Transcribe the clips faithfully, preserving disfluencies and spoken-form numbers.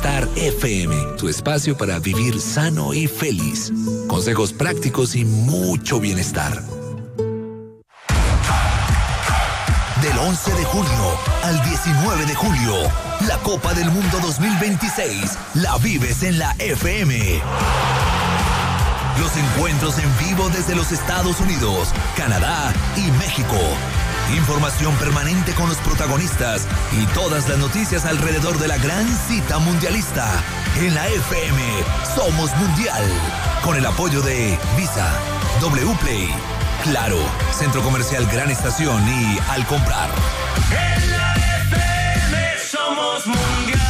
Bienestar F M, tu espacio para vivir sano y feliz. Consejos prácticos y mucho bienestar. Del once de junio al diecinueve de julio, la Copa del Mundo dos mil veintiséis la vives en la F M. Los encuentros en vivo desde los Estados Unidos, Canadá y México. Información permanente con los protagonistas y todas las noticias alrededor de la gran cita mundialista. En la F M somos mundial. Con el apoyo de Visa, W Play, Claro, Centro Comercial Gran Estación y Al Comprar. En la F M somos mundial.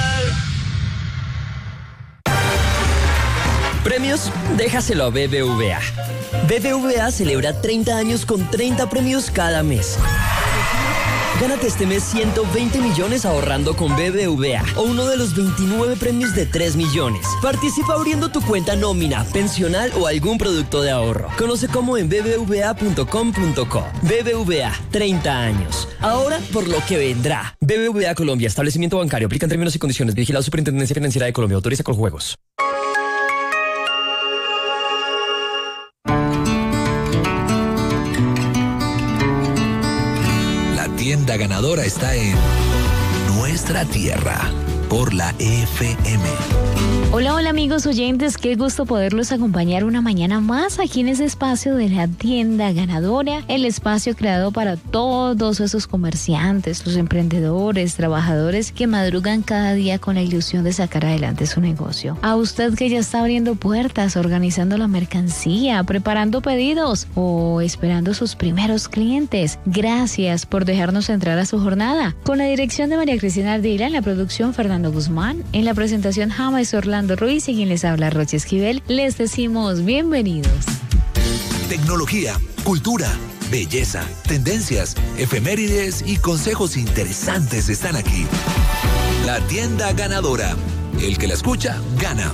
Premios, déjaselo a B B V A. B B V A celebra treinta años con treinta premios cada mes. Gánate este mes ciento veinte millones ahorrando con B B V A o uno de los veintinueve premios de tres millones. Participa abriendo tu cuenta nómina, pensional o algún producto de ahorro. Conoce cómo en b b v a punto com punto co. B B V A, treinta años. Ahora por lo que vendrá. B B V A Colombia, establecimiento bancario. Aplican términos y condiciones. Vigilado Superintendencia Financiera de Colombia. Autoriza con juegos. Tienda ganadora está en nuestra tierra por la F M. Hola, hola amigos oyentes, qué gusto poderlos acompañar una mañana más aquí en ese espacio de la tienda ganadora, el espacio creado para todos esos comerciantes, los emprendedores, trabajadores que madrugan cada día con la ilusión de sacar adelante su negocio. A usted que ya está abriendo puertas, organizando la mercancía, preparando pedidos o esperando sus primeros clientes, gracias por dejarnos entrar a su jornada. Con la dirección de María Cristina Ardila, en la producción Fernando Guzmán, en la presentación James Orlando Ruiz y quien les habla Rocha Esquivel, les decimos bienvenidos. Tecnología, cultura, belleza, tendencias, efemérides y consejos interesantes están aquí. La tienda ganadora. El que la escucha, gana.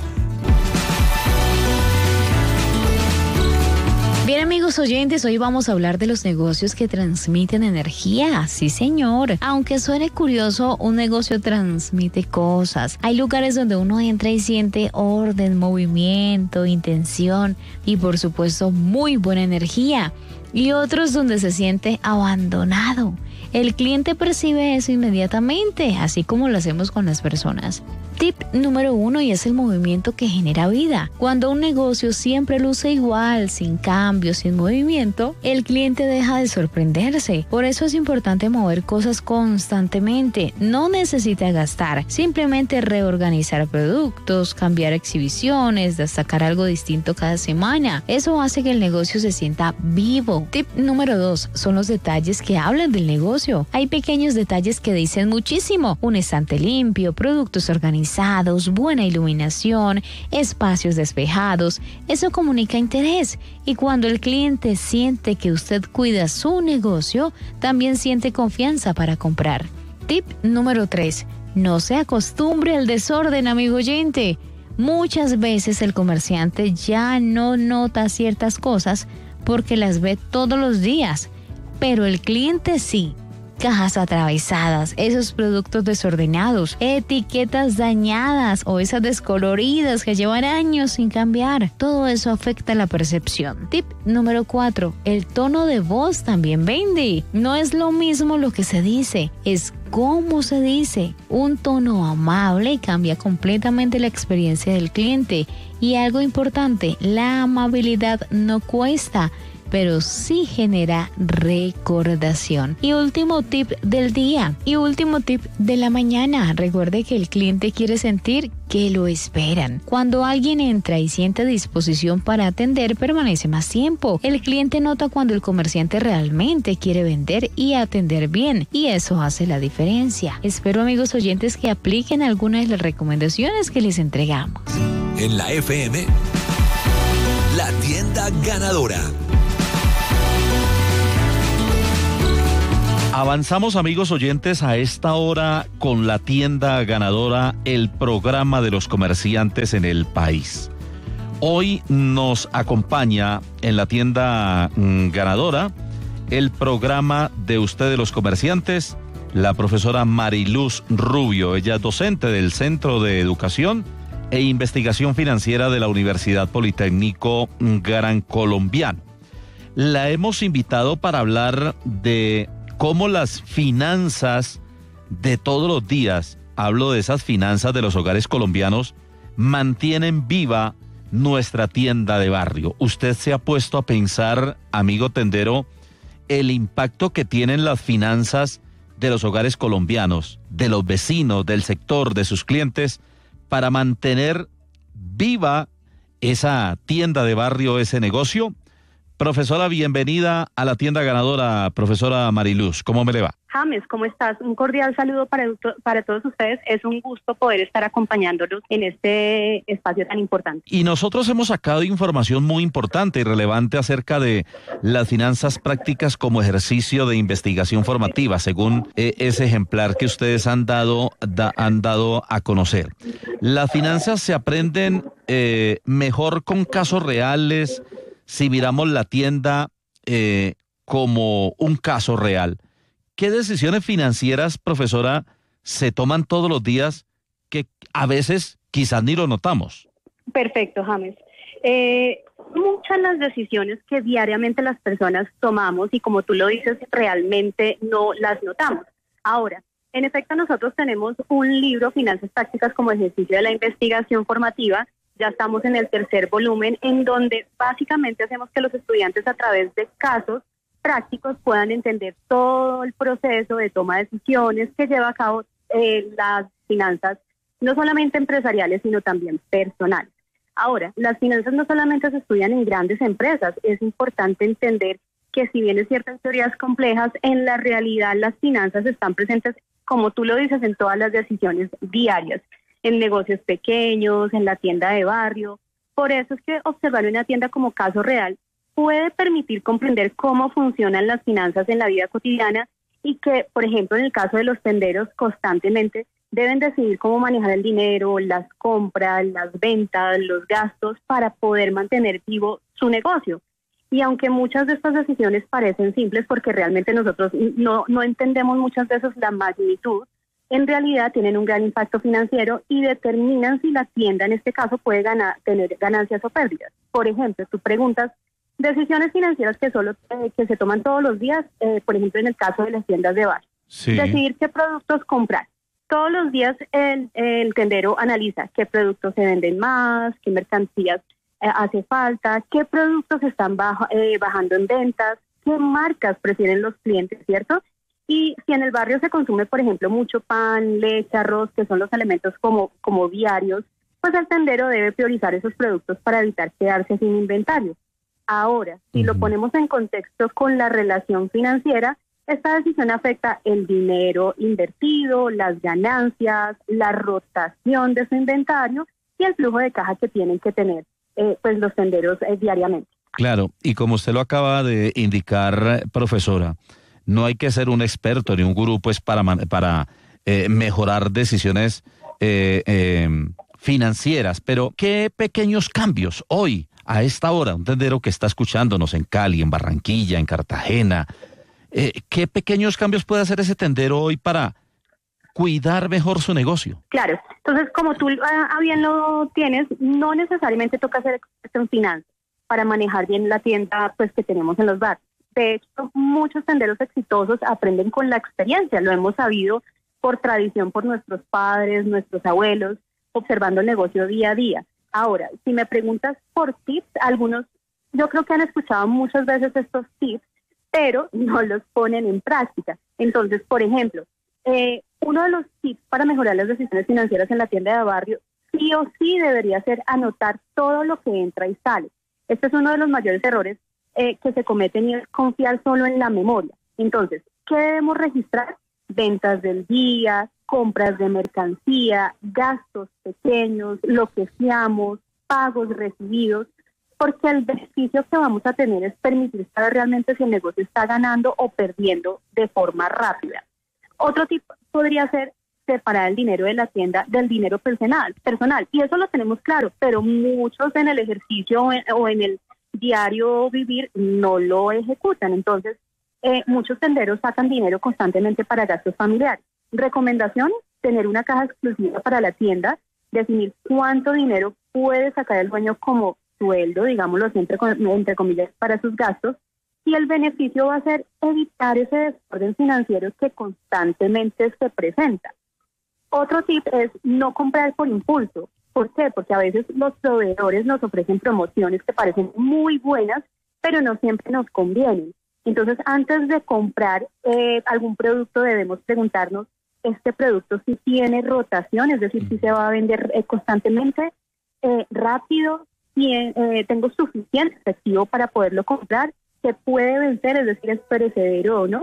Bien amigos oyentes, hoy vamos a hablar de los negocios que transmiten energía. Sí señor, aunque suene curioso, un negocio transmite cosas. Hay lugares donde uno entra y siente orden, movimiento, intención y por supuesto muy buena energía. Y otros donde se siente abandonado. El cliente percibe eso inmediatamente, así como lo hacemos con las personas. Tip número uno, y es el movimiento que genera vida. Cuando un negocio siempre luce igual, sin cambio, sin movimiento, el cliente deja de sorprenderse. Por eso es importante mover cosas constantemente. No necesita gastar, simplemente reorganizar productos, cambiar exhibiciones, destacar algo distinto cada semana. Eso hace que el negocio se sienta vivo. Tip número dos, son los detalles que hablan del negocio. Hay pequeños detalles que dicen muchísimo. Un estante limpio, productos organizados, buena iluminación, espacios despejados. Eso comunica interés. Y cuando el cliente siente que usted cuida su negocio, también siente confianza para comprar. Tip número tres. No se acostumbre al desorden, amigo oyente. Muchas veces el comerciante ya no nota ciertas cosas porque las ve todos los días, pero el cliente sí. Cajas atravesadas, esos productos desordenados, etiquetas dañadas o esas descoloridas que llevan años sin cambiar. Todo eso afecta la percepción. Tip número cuatro. El tono de voz también vende. No es lo mismo lo que se dice, es cómo se dice. Un tono amable cambia completamente la experiencia del cliente. Y algo importante, la amabilidad no cuesta, pero sí genera recordación. Y último tip del día, y último tip de la mañana. Recuerde que el cliente quiere sentir que lo esperan. Cuando alguien entra y siente disposición para atender, permanece más tiempo. El cliente nota cuando el comerciante realmente quiere vender y atender bien, y eso hace la diferencia. Espero, amigos oyentes, que apliquen algunas de las recomendaciones que les entregamos. En la F M, la tienda ganadora. Avanzamos, amigos oyentes, a esta hora con la tienda ganadora, el programa de los comerciantes en el país. Hoy nos acompaña en la tienda ganadora el programa de ustedes los comerciantes la profesora Mariluz Rubio. Ella es docente del Centro de Educación e Investigación Financiera de la Universidad Politécnico Gran Colombiano. La hemos invitado para hablar de cómo las finanzas de todos los días, hablo de esas finanzas de los hogares colombianos, mantienen viva nuestra tienda de barrio. ¿Usted se ha puesto a pensar, amigo tendero, el impacto que tienen las finanzas de los hogares colombianos, de los vecinos, del sector, de sus clientes, para mantener viva esa tienda de barrio, ese negocio? Profesora, bienvenida a la tienda ganadora, profesora Mariluz. ¿Cómo me le va? James, ¿cómo estás? Un cordial saludo para, para todos ustedes. Es un gusto poder estar acompañándolos en este espacio tan importante. Y nosotros hemos sacado información muy importante y relevante acerca de las finanzas prácticas como ejercicio de investigación formativa, según eh, ese ejemplar que ustedes han dado, da, han dado a conocer. Las finanzas se aprenden eh, mejor con casos reales, si miramos la tienda eh, como un caso real. ¿Qué decisiones financieras, profesora, se toman todos los días que a veces quizás ni lo notamos? Perfecto, James. Eh, muchas las decisiones que diariamente las personas tomamos y como tú lo dices, realmente no las notamos. Ahora, en efecto, nosotros tenemos un libro, Finanzas Prácticas como ejercicio de la investigación formativa. Ya estamos en el tercer volumen, en donde básicamente hacemos que los estudiantes a través de casos prácticos puedan entender todo el proceso de toma de decisiones que lleva a cabo eh, las finanzas, no solamente empresariales, sino también personales. Ahora, las finanzas no solamente se estudian en grandes empresas, es importante entender que si bien es ciertas teorías complejas, en la realidad las finanzas están presentes, como tú lo dices, en todas las decisiones diarias, en negocios pequeños, en la tienda de barrio. Por eso es que observar una tienda como caso real puede permitir comprender cómo funcionan las finanzas en la vida cotidiana y que, por ejemplo, en el caso de los tenderos, constantemente deben decidir cómo manejar el dinero, las compras, las ventas, los gastos para poder mantener vivo su negocio. Y aunque muchas de estas decisiones parecen simples porque realmente nosotros no, no entendemos muchas veces la magnitud, en realidad tienen un gran impacto financiero y determinan si la tienda en este caso puede ganar, tener ganancias o pérdidas. Por ejemplo, tú preguntas, decisiones financieras que solo eh, que se toman todos los días, eh, por ejemplo en el caso de las tiendas de barrio. Sí. Decidir qué productos comprar. Todos los días el, el tendero analiza qué productos se venden más, qué mercancías eh, hace falta, qué productos están bajo, eh, bajando en ventas, qué marcas prefieren los clientes, ¿cierto? Y si en el barrio se consume, por ejemplo, mucho pan, leche, arroz, que son los elementos como, como diarios, pues el tendero debe priorizar esos productos para evitar quedarse sin inventario. Ahora, si uh-huh. lo ponemos en contexto con la relación financiera, esta decisión afecta el dinero invertido, las ganancias, la rotación de su inventario y el flujo de caja que tienen que tener eh, pues los tenderos eh, diariamente. Claro, y como usted lo acaba de indicar, profesora, no hay que ser un experto ni un gurú pues para, para eh, mejorar decisiones eh, eh, financieras, pero ¿qué pequeños cambios hoy, a esta hora, un tendero que está escuchándonos en Cali, en Barranquilla, en Cartagena, eh, qué pequeños cambios puede hacer ese tendero hoy para cuidar mejor su negocio? Claro, entonces como tú ah, bien lo tienes, no necesariamente toca ser experto en finanzas para manejar bien la tienda pues que tenemos en los barrios. De hecho, muchos tenderos exitosos aprenden con la experiencia, lo hemos sabido por tradición por nuestros padres, nuestros abuelos, observando el negocio día a día. Ahora, si me preguntas por tips, algunos, yo creo que han escuchado muchas veces estos tips, pero no los ponen en práctica. Entonces, por ejemplo, eh, uno de los tips para mejorar las decisiones financieras en la tienda de barrio, sí o sí debería ser anotar todo lo que entra y sale. Este es uno de los mayores errores Eh, que se cometen y es confiar solo en la memoria. Entonces, ¿qué debemos registrar? Ventas del día, compras de mercancía, gastos pequeños, lo que fiamos, pagos recibidos, porque el beneficio que vamos a tener es permitir saber realmente si el negocio está ganando o perdiendo de forma rápida. Otro tipo podría ser separar el dinero de la tienda del dinero personal, personal, y eso lo tenemos claro, pero muchos en el ejercicio o en, o en el diario vivir no lo ejecutan. Entonces, eh, muchos tenderos sacan dinero constantemente para gastos familiares. Recomendación, tener una caja exclusiva para la tienda, definir cuánto dinero puede sacar el dueño como sueldo, digámoslo así, entre, entre comillas, para sus gastos, y el beneficio va a ser evitar ese desorden financiero que constantemente se presenta. Otro tip es no comprar por impulso. ¿Por qué? Porque a veces los proveedores nos ofrecen promociones que parecen muy buenas, pero no siempre nos convienen. Entonces, antes de comprar eh, algún producto, debemos preguntarnos, ¿este producto sí tiene rotación? Es decir, si se va a vender eh, constantemente, eh, rápido, y eh, tengo suficiente efectivo para poderlo comprar, se puede vencer, es decir, es perecedero o no.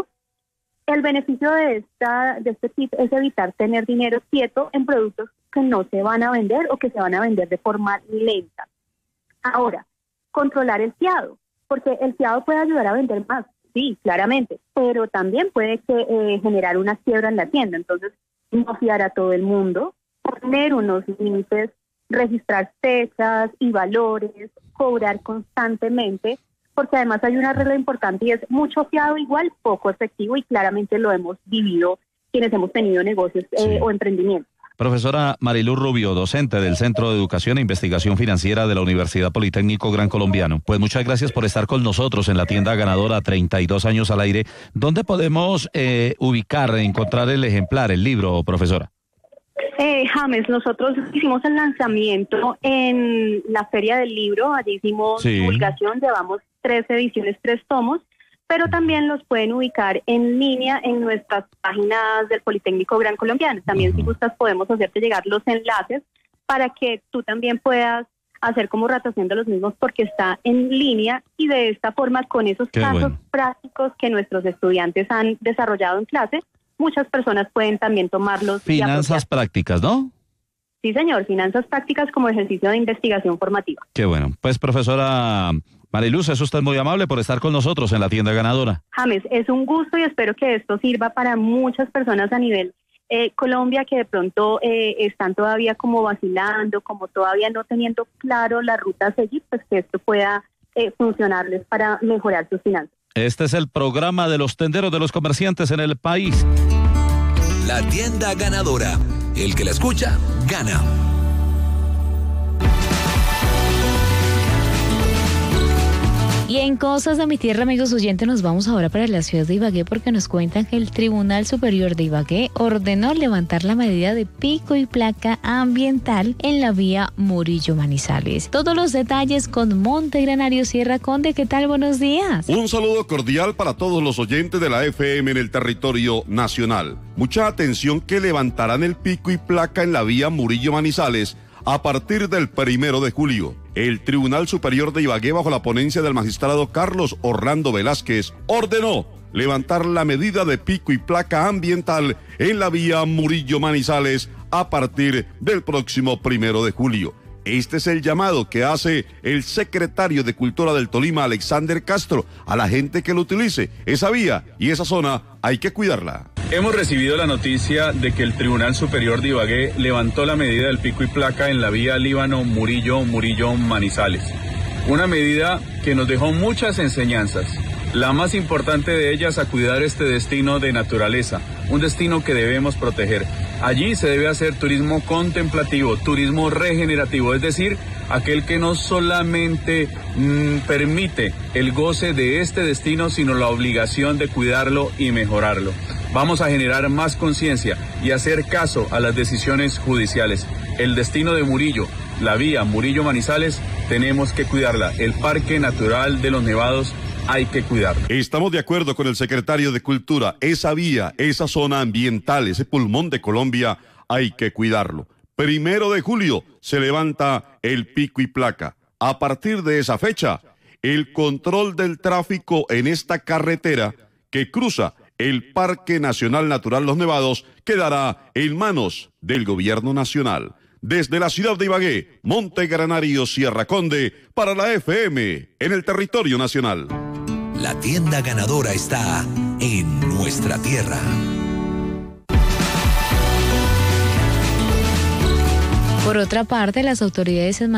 El beneficio de esta de este tip es evitar tener dinero quieto en productos que no se van a vender o que se van a vender de forma lenta. Ahora, controlar el fiado, porque el fiado puede ayudar a vender más, sí, claramente, pero también puede que, eh, generar una quiebra en la tienda. Entonces, no fiar a todo el mundo, poner unos límites, registrar fechas y valores, cobrar constantemente, porque además hay una regla importante y es mucho fiado igual poco efectivo, y claramente lo hemos vivido quienes hemos tenido negocios eh, Sí. o emprendimientos. Profesora Mariluz Rubio, docente del Centro de Educación e Investigación Financiera de la Universidad Politécnico Gran Colombiano. Pues muchas gracias por estar con nosotros en la tienda ganadora, treinta y dos años al aire. ¿Dónde podemos eh, ubicar, encontrar el ejemplar, el libro, profesora? Eh, James, nosotros hicimos el lanzamiento en la Feria del Libro, allí hicimos Sí. divulgación, llevamos tres ediciones, tres tomos, pero también los pueden ubicar en línea en nuestras páginas del Politécnico Gran Colombiano. También, si gustas, podemos hacerte llegar los enlaces para que tú también puedas hacer como rotación de los mismos, porque está en línea, y de esta forma, con esos Qué casos bueno. prácticos que nuestros estudiantes han desarrollado en clase, muchas personas pueden también tomarlos. y Finanzas apropiar. prácticas, ¿no? Sí, señor, finanzas prácticas como ejercicio de investigación formativa. Qué bueno. Pues, profesora Mariluz, es usted muy amable por estar con nosotros en la tienda ganadora. James, es un gusto y espero que esto sirva para muchas personas a nivel eh, Colombia que de pronto eh, están todavía como vacilando, como todavía no teniendo claro la ruta a seguir, pues que esto pueda eh, funcionarles para mejorar sus finanzas. Este es el programa de los tenderos de los comerciantes en el país. La tienda ganadora. El que la escucha, gana. Y en Cosas de mi Tierra, amigos oyentes, nos vamos ahora para la ciudad de Ibagué, porque nos cuentan que el Tribunal Superior de Ibagué ordenó levantar la medida de pico y placa ambiental en la vía Murillo Manizales. Todos los detalles con Monte Granario Sierra Conde. ¿Qué tal? Buenos días. Un saludo cordial para todos los oyentes de la F M en el territorio nacional. Mucha atención que levantarán el pico y placa en la vía Murillo Manizales a partir del primero de julio. El Tribunal Superior de Ibagué, bajo la ponencia del magistrado Carlos Orlando Velázquez, ordenó levantar la medida de pico y placa ambiental en la vía Murillo Manizales a partir del próximo primero de julio. Este es el llamado que hace el secretario de Cultura del Tolima, Alexander Castro, a la gente que lo utilice. Esa vía y esa zona hay que cuidarla. Hemos recibido la noticia de que el Tribunal Superior de Ibagué levantó la medida del pico y placa en la vía Líbano-Murillo-Murillo-Manizales. Una medida que nos dejó muchas enseñanzas. La más importante de ellas, a cuidar este destino de naturaleza, un destino que debemos proteger. Allí se debe hacer turismo contemplativo, turismo regenerativo, es decir, aquel que no solamente mmm, permite el goce de este destino, sino la obligación de cuidarlo y mejorarlo. Vamos a generar más conciencia y hacer caso a las decisiones judiciales. El destino de Murillo, la vía Murillo-Manizales, tenemos que cuidarla. El Parque Natural de los Nevados, hay que cuidarlo. Estamos de acuerdo con el secretario de Cultura. Esa vía, esa zona ambiental, ese pulmón de Colombia, hay que cuidarlo. Primero de julio se levanta el pico y placa. A partir de esa fecha, el control del tráfico en esta carretera que cruza el Parque Nacional Natural Los Nevados quedará en manos del gobierno nacional. Desde la ciudad de Ibagué, Monte Granario, Sierra Conde, para la F M, en el territorio nacional. La tienda ganadora está en nuestra tierra. Por otra parte, las autoridades en